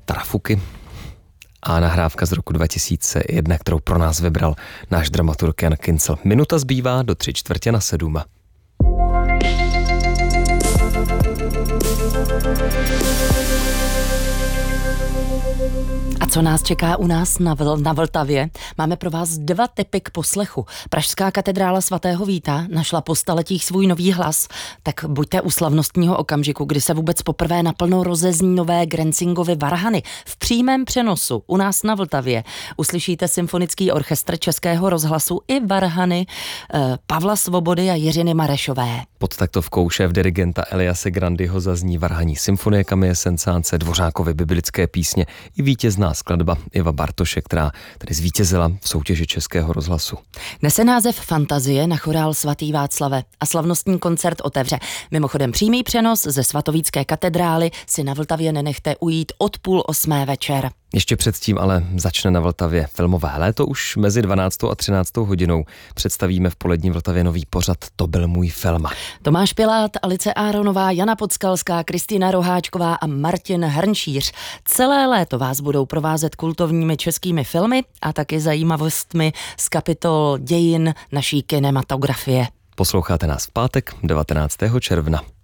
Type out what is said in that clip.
Trafuky a nahrávka z roku 2001, kterou pro nás vybral náš dramaturg Jan Kincl. Minuta zbývá do 6:45. A co nás čeká u nás na Vltavě? Máme pro vás 2 tipy k poslechu. Pražská katedrála svatého Víta našla po staletích svůj nový hlas, tak buďte u slavnostního okamžiku, kdy se vůbec poprvé naplno rozezní nové Grenzingovy varhany v přímém přenosu u nás na Vltavě. Uslyšíte symfonický orchestr Českého rozhlasu i varhany Pavla Svobody a Jiřiny Marešové. Pod taktovkou šéfdirigenta Eliase Grandyho zazní varhaní symfonie Camille Saint-Saënse, Dvořákovy biblické písně i vítězná skladba Iva Bartoše, která tedy zvítězila v soutěži Českého rozhlasu. Nese název Fantazie na chorál svatý Václave a slavnostní koncert otevře. Mimochodem přímý přenos ze svatovícké katedrály si na Vltavě nenechte ujít od 7:30 večer. Ještě předtím ale začne na Vltavě filmové léto. Už mezi 12. a 13. hodinou představíme v polední Vltavě nový pořad To byl můj film. Tomáš Pilát, Alice Áronová, Jana Podskalská, Kristýna Roháčková a Martin Hrnčíř. Celé léto vás budou provázet kultovními českými filmy a taky zajímavostmi z kapitol dějin naší kinematografie. Posloucháte nás v pátek 19. června.